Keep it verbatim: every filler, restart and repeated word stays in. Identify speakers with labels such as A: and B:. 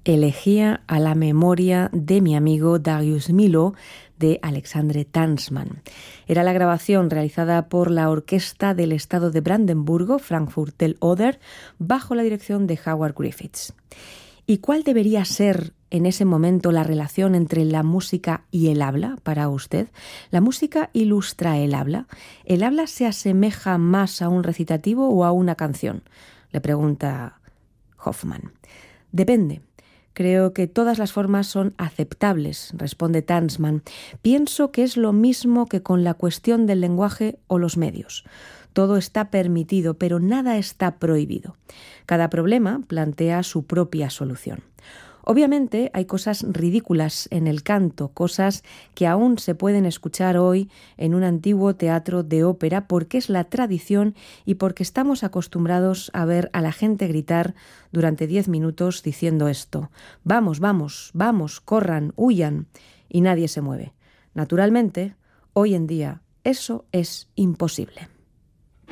A: Elegía a la memoria de mi amigo Darius Milhaud de Alexandre Tansman. Era la grabación realizada por la Orquesta del Estado de Brandenburgo, Frankfurt del Oder, bajo la dirección de Howard Griffiths. ¿Y cuál debería ser en ese momento la relación entre la música y el habla para usted? ¿La música ilustra el habla? ¿El habla se asemeja más a un recitativo o a una canción?, le pregunta Hoffman. Depende. Creo que todas las formas son aceptables, responde Tansman. Pienso que es lo mismo que con la cuestión del lenguaje o los medios. Todo está permitido, pero nada está prohibido. Cada problema plantea su propia solución. Obviamente hay cosas ridículas en el canto, cosas que aún se pueden escuchar hoy en un antiguo teatro de ópera porque es la tradición y porque estamos acostumbrados a ver a la gente gritar durante diez minutos diciendo esto: vamos, vamos, vamos, corran, huyan, y nadie se mueve. Naturalmente, hoy en día eso es imposible.